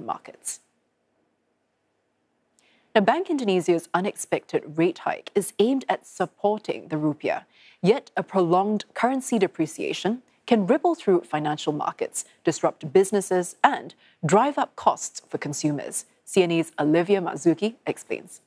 bond markets. Now, Bank Indonesia's unexpected rate hike is aimed at supporting the rupiah, yet a prolonged currency depreciation can ripple through financial markets, disrupt businesses, and drive up costs for consumers. CNA's Olivia Marzuki explains.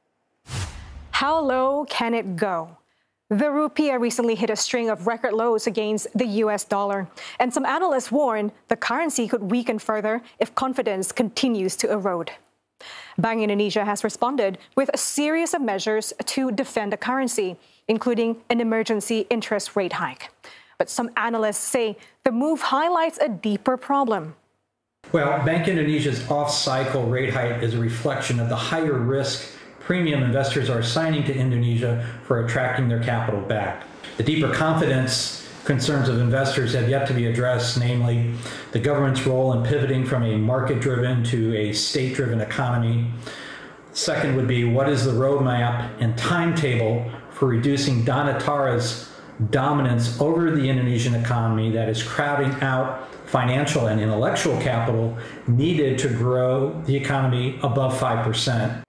How low can it go? The rupiah recently hit a string of record lows against the US dollar, and some analysts warn the currency could weaken further if confidence continues to erode. Bank Indonesia has responded with a series of measures to defend the currency, including an emergency interest rate hike. But some analysts say the move highlights a deeper problem. Well, Bank Indonesia's off-cycle rate hike is a reflection of the higher risk premium investors are assigning to Indonesia for attracting their capital back. The deeper confidence concerns of investors have yet to be addressed, namely the government's role in pivoting from a market-driven to a state-driven economy. Second would be, what is the roadmap and timetable for reducing Danatara's dominance over the Indonesian economy that is crowding out financial and intellectual capital needed to grow the economy above 5%.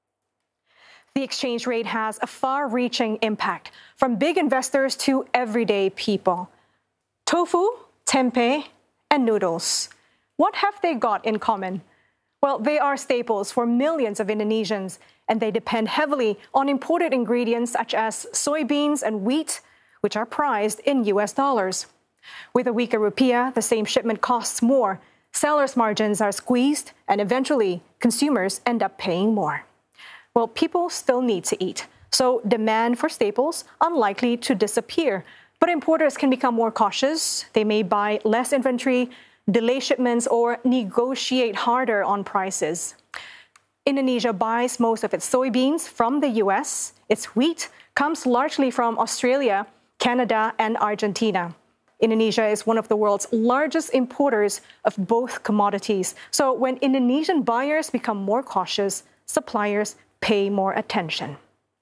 The exchange rate has a far-reaching impact, from big investors to everyday people. Tofu, tempeh, and noodles. What have they got in common? Well, they are staples for millions of Indonesians, and they depend heavily on imported ingredients such as soybeans and wheat, which are priced in US dollars. With a weaker rupiah, the same shipment costs more, sellers' margins are squeezed, and eventually, consumers end up paying more. Well, people still need to eat, so demand for staples unlikely to disappear. But importers can become more cautious. They may buy less inventory, delay shipments, or negotiate harder on prices. Indonesia buys most of its soybeans from the US. Its wheat comes largely from Australia, Canada, and Argentina. Indonesia is one of the world's largest importers of both commodities. So when Indonesian buyers become more cautious, suppliers pay more attention.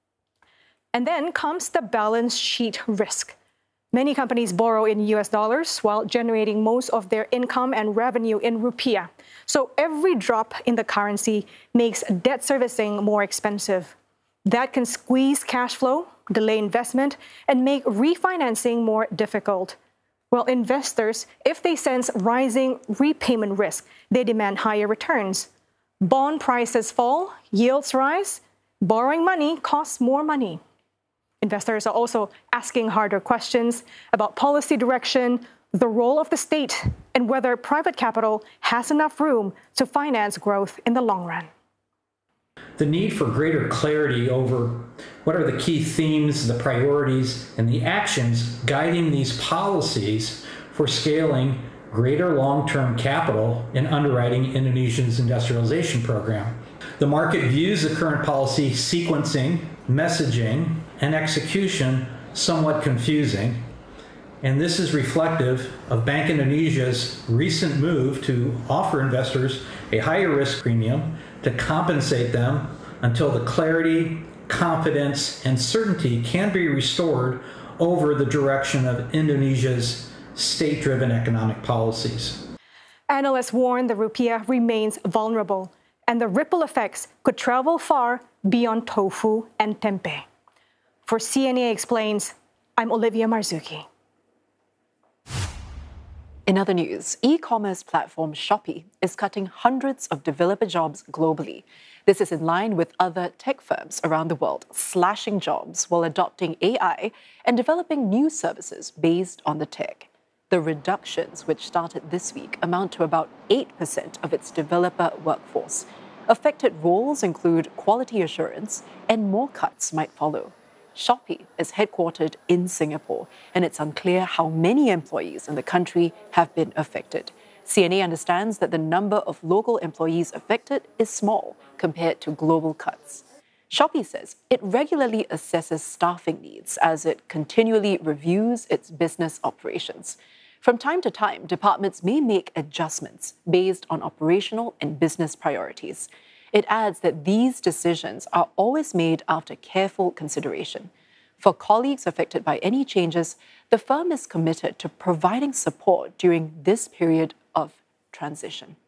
And then comes the balance sheet risk. Many companies borrow in US dollars while generating most of their income and revenue in rupiah. So every drop in the currency makes debt servicing more expensive. That can squeeze cash flow, delay investment, and make refinancing more difficult. Well, investors, if they sense rising repayment risk, they demand higher returns. Bond prices fall, yields rise, borrowing money costs more money. Investors are also asking harder questions about policy direction, the role of the state, and whether private capital has enough room to finance growth in the long run. The need for greater clarity over what are the key themes, the priorities, and the actions guiding these policies for scaling greater long-term capital in underwriting Indonesia's industrialization program. The market views the current policy sequencing, messaging, and execution somewhat confusing, and this is reflective of Bank Indonesia's recent move to offer investors a higher risk premium to compensate them until the clarity, confidence, and certainty can be restored over the direction of Indonesia's state-driven economic policies. Analysts warn the rupiah remains vulnerable, and the ripple effects could travel far beyond tofu and tempeh. For CNA Explains, I'm Olivia Marzuki. In other news, e-commerce platform Shopee is cutting hundreds of developer jobs globally. This is in line with other tech firms around the world slashing jobs while adopting AI and developing new services based on the tech. The reductions, which started this week, amount to about 8% of its developer workforce. Affected roles include quality assurance, and more cuts might follow. Shopee is headquartered in Singapore, and it's unclear how many employees in the country have been affected. CNA understands that the number of local employees affected is small compared to global cuts. Shopee says it regularly assesses staffing needs as it continually reviews its business operations. From time to time, departments may make adjustments based on operational and business priorities. It adds that these decisions are always made after careful consideration. For colleagues affected by any changes, the firm is committed to providing support during this period of transition.